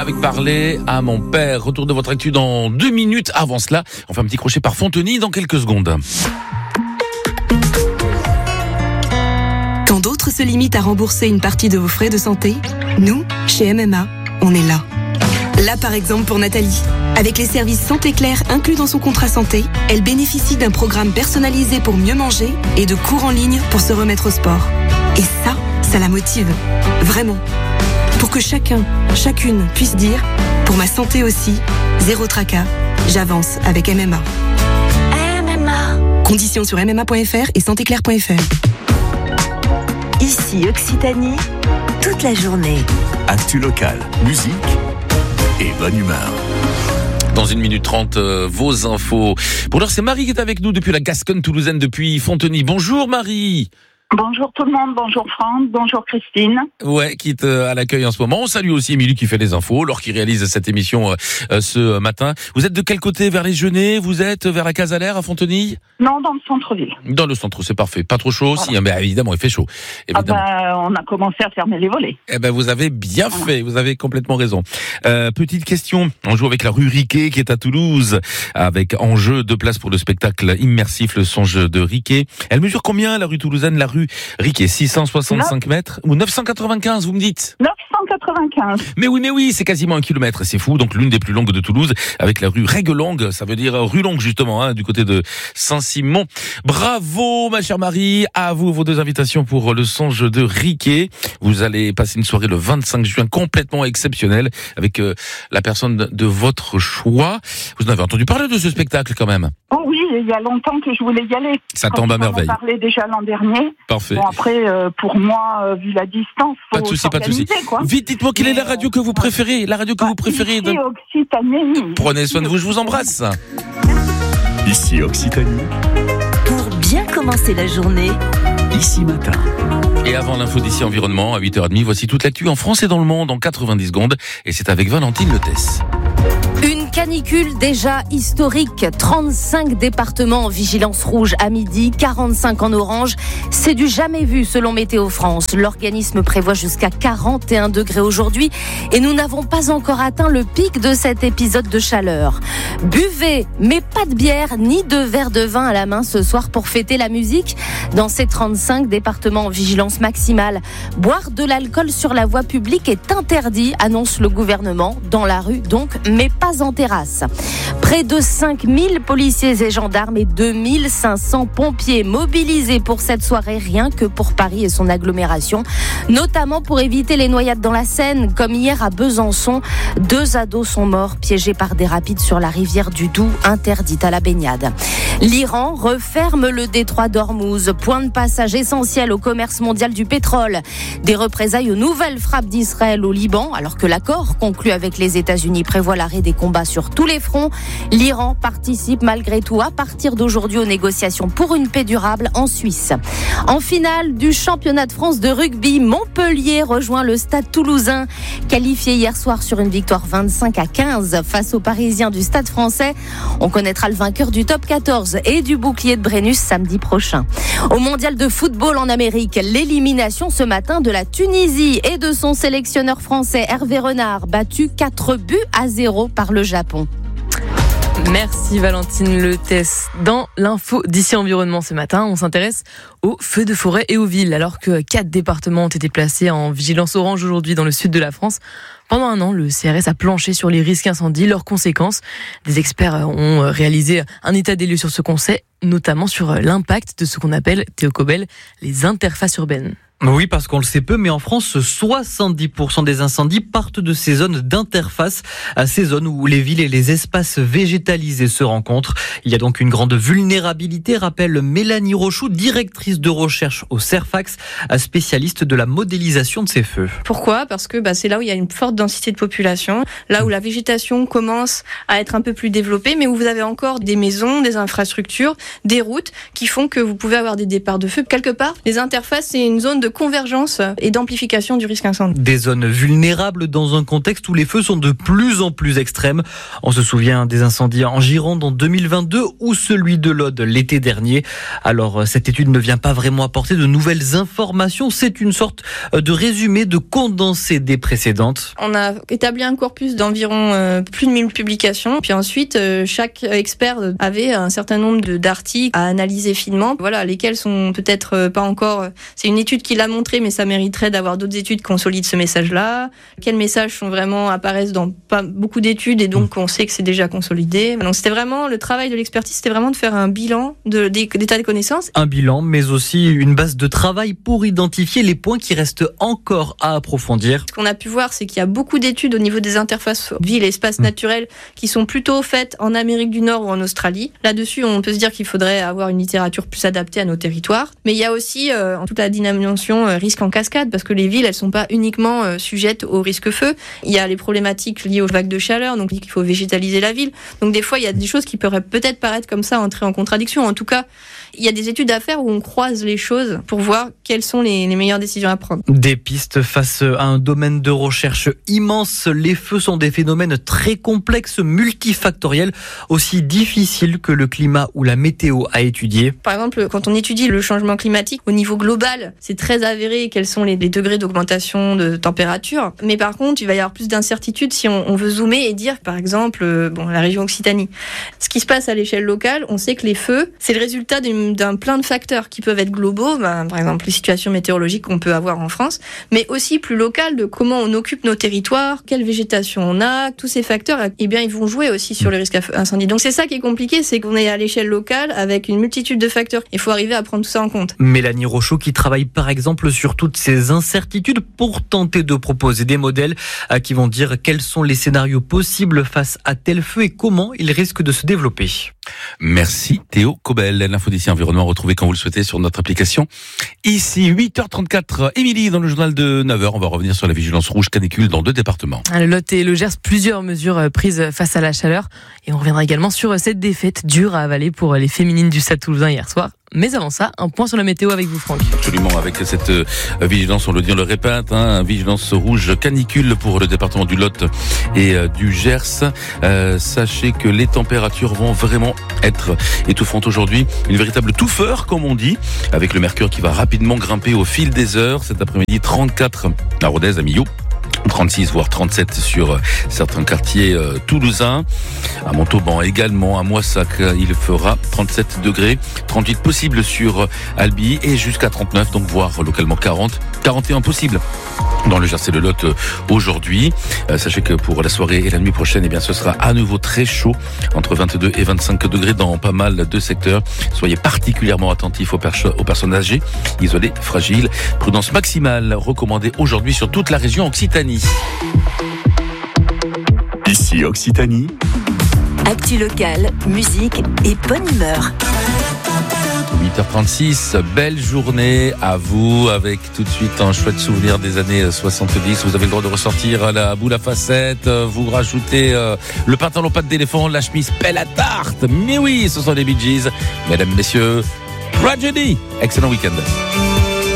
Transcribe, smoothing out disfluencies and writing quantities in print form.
avec Parler à mon père. Retour de votre actu dans 2 minutes. Avant cela, on fait un petit crochet par Fontenay dans quelques secondes. Quand d'autres se limitent à rembourser une partie de vos frais de santé, nous, chez MMA, on est là. Là, par exemple, pour Nathalie. Avec les services Santé Claire inclus dans son contrat santé, elle bénéficie d'un programme personnalisé pour mieux manger et de cours en ligne pour se remettre au sport. Et ça la motive. Vraiment. Pour que chacune puisse dire « Pour ma santé aussi, zéro tracas, j'avance avec MMA ». MMA. Conditions sur mma.fr et santéclaire.fr. Ici Occitanie, toute la journée. Actu locale, musique et bonne humeur. Dans 1 minute 30, vos infos. Pour l'heure, c'est Marie qui est avec nous depuis la Gascogne toulousaine, depuis Fontenay. Bonjour Marie. Bonjour tout le monde, bonjour Franck, bonjour Christine. Ouais, qui est à l'accueil en ce moment. On salue aussi Émilie qui fait les infos, Laure qui réalise cette émission ce matin. Vous êtes de quel côté? Vers les Genêts? Vous êtes vers la Casalère à Fontenay? Non, dans le centre-ville. Dans le centre, c'est parfait. Pas trop chaud aussi, Voilà. hein, mais évidemment, il fait chaud. Évidemment. On a commencé à fermer les volets. Vous avez bien fait, vous avez complètement raison. Petite question, on joue avec la rue Riquet qui est à Toulouse, avec en jeu 2 places pour le spectacle immersif Le Songe de Riquet. Elle mesure combien la rue toulousaine, la rue Riquet? 665 mètres ou 995, vous me dites? 995. Mais oui, c'est quasiment 1 kilomètre, c'est fou. Donc l'une des plus longues de Toulouse, avec la rue Règle-Longue, ça veut dire rue longue justement, hein, du côté de Saint-Simon. Bravo ma chère Marie, à vous vos 2 invitations pour Le Songe de Riquet. Vous allez passer une soirée le 25 juin complètement exceptionnelle avec la personne de votre choix. Vous en avez entendu parler de ce spectacle quand même? Oh oui, il y a longtemps que je voulais y aller. Ça tombe à merveille. On en parlait déjà l'an dernier. Parfait. Bon après, pour moi, vu la distance, faut Pas de souci. quoi. Vite, dites-moi quelle est la radio que vous préférez, la radio que vous préférez. Ici, Occitanie. Prenez soin de vous, je vous embrasse. Ici Occitanie, Pour bien commencer la journée, ici matin. Et avant l'info d'ici environnement, à 8h30, voici toute l'actu en France et dans le monde en 90 secondes. Et c'est avec Valentine Letès. Une canicule déjà historique, 35 départements en vigilance rouge à midi, 45 en orange. C'est du jamais vu selon Météo France. L'organisme prévoit jusqu'à 41 degrés aujourd'hui et nous n'avons pas encore atteint le pic de cet épisode de chaleur. Buvez, mais pas de bière ni de verre de vin à la main ce soir pour fêter la musique. Dans ces 35 départements en vigilance maximale, boire de l'alcool sur la voie publique est interdit, annonce le gouvernement, dans la rue donc, mais pas en terrasse. Près de 5000 policiers et gendarmes et 2500 pompiers mobilisés pour cette soirée, rien que pour Paris et son agglomération, notamment pour éviter les noyades dans la Seine, comme hier à Besançon. 2 ados sont morts piégés par des rapides sur la rivière du Doubs, interdite à la baignade. L'Iran referme le détroit d'Ormuz, point de passage essentiel au commerce mondial du pétrole. Des représailles aux nouvelles frappes d'Israël au Liban, alors que l'accord conclu avec les États-Unis prévoit l'arrêt des combats sur tous les fronts. L'Iran participe malgré tout à partir d'aujourd'hui aux négociations pour une paix durable en Suisse. En finale du championnat de France de rugby, Montpellier rejoint le Stade Toulousain, qualifié hier soir sur une victoire 25-15 face aux Parisiens du Stade Français. On connaîtra le vainqueur du top 14 et du bouclier de Brennus samedi prochain. Au mondial de football en Amérique, l'élimination ce matin de la Tunisie et de son sélectionneur français Hervé Renard, battu 4-0 par le Japon. Merci Valentine Letès. Dans l'info d'ici environnement ce matin, on s'intéresse aux feux de forêt et aux villes. Alors que 4 départements ont été placés en vigilance orange aujourd'hui dans le sud de la France, pendant un an, le CRS a planché sur les risques incendies, leurs conséquences. Des experts ont réalisé un état des lieux sur ce conseil, notamment sur l'impact de ce qu'on appelle, Théo Cobel, les interfaces urbaines. Oui, parce qu'on le sait peu, mais en France, 70% des incendies partent de ces zones d'interface, à ces zones où les villes et les espaces végétalisés se rencontrent. Il y a donc une grande vulnérabilité, rappelle Mélanie Rochoux, directrice de recherche au CERFAX, spécialiste de la modélisation de ces feux. Pourquoi ? Parce que c'est là où il y a une forte densité de population, là où la végétation commence à être un peu plus développée, mais où vous avez encore des maisons, des infrastructures, des routes qui font que vous pouvez avoir des départs de feu. Quelque part, les interfaces, c'est une zone de convergence et d'amplification du risque incendie. Des zones vulnérables dans un contexte où les feux sont de plus en plus extrêmes. On se souvient des incendies en Gironde en 2022 ou celui de l'Aude l'été dernier. Alors cette étude ne vient pas vraiment apporter de nouvelles informations, c'est une sorte de résumé, de condensé des précédentes. On a établi un corpus d'environ plus de 1000 publications. Puis ensuite, chaque expert avait un certain nombre d'articles à analyser finement. Voilà, lesquels sont peut-être pas encore... C'est une étude qui l'a montré, mais ça mériterait d'avoir d'autres études qui consolident ce message-là. Quels messages apparaissent dans pas beaucoup d'études et donc on sait que c'est déjà consolidé. Donc c'était vraiment le travail de l'expertise, c'était vraiment de faire un bilan d'état des connaissances. Un bilan, mais aussi une base de travail pour identifier les points qui restent encore à approfondir. Ce qu'on a pu voir, c'est qu'il y a beaucoup d'études au niveau des interfaces ville et espaces naturels qui sont plutôt faites en Amérique du Nord ou en Australie. Là-dessus, on peut se dire qu'il faudrait avoir une littérature plus adaptée à nos territoires. Mais il y a aussi en toute la dimension risque en cascade, parce que les villes, elles sont pas uniquement sujettes au risque feu. Il y a les problématiques liées aux vagues de chaleur, donc il faut végétaliser la ville. Donc des fois, il y a des choses qui pourraient peut-être paraître comme ça, entrer en contradiction. En tout cas, il y a des études à faire où on croise les choses pour voir quelles sont les meilleures décisions à prendre. Des pistes face à un domaine de recherche immense. Les feux sont des phénomènes très complexes, multifactoriels, aussi difficiles que le climat ou la météo à étudier. Par exemple, quand on étudie le changement climatique au niveau global, c'est très avéré quels sont les degrés d'augmentation de température. Mais par contre, il va y avoir plus d'incertitudes si on veut zoomer et dire, par exemple, la région Occitanie. Ce qui se passe à l'échelle locale, on sait que les feux, c'est le résultat d'un plein de facteurs qui peuvent être globaux, par exemple les situations météorologiques qu'on peut avoir en France, mais aussi plus local de comment on occupe nos territoires, quelle végétation on a, tous ces facteurs, ils vont jouer aussi sur le risque incendie. Donc c'est ça qui est compliqué, c'est qu'on est à l'échelle locale avec une multitude de facteurs. Il faut arriver à prendre tout ça en compte. Mélanie Rochaud qui travaille par exemple sur toutes ces incertitudes pour tenter de proposer des modèles qui vont dire quels sont les scénarios possibles face à tel feu et comment ils risquent de se développer. Merci Théo Cobel. L'info d'ici environnement retrouvée quand vous le souhaitez sur notre application. Ici 8h34, Émilie dans le journal de 9h. On va revenir sur la vigilance rouge canicule dans 2 départements. Le Lot et le Gers, plusieurs mesures prises face à la chaleur. Et on reviendra également sur cette défaite dure à avaler pour les féminines du Stade Toulousain hier soir. Mais avant ça, un point sur la météo avec vous, Franck. Absolument, avec cette vigilance, on le dit, on le répète, vigilance rouge canicule pour le département du Lot et du Gers. Sachez que les températures vont vraiment être étouffantes aujourd'hui. Une véritable touffeur, comme on dit, avec le mercure qui va rapidement grimper au fil des heures. Cet après-midi, 34 à Rodez, à Millau. 36 voire 37 sur certains quartiers toulousains. À Montauban également, à Moissac, il fera 37 degrés, 38 possible sur Albi et jusqu'à 39, donc voire localement 40, 41 possible dans le Gers et le Lot aujourd'hui. Sachez que pour la soirée et la nuit prochaine, ce sera à nouveau très chaud, entre 22 et 25 degrés dans pas mal de secteurs. Soyez particulièrement attentifs aux personnes âgées, isolées, fragiles. Prudence maximale recommandée aujourd'hui sur toute la région Occitanie. Ici Occitanie. Actu locale, musique et bonne humeur. 8h36, belle journée à vous, avec tout de suite un chouette souvenir des années 70. Vous avez le droit de ressortir la boule à facettes, vous rajoutez le pantalon patte d'éléphant, la chemise pelle à tarte. Mais oui, ce sont les Bee Gees. Mesdames, messieurs, Tragedy. Excellent week-end.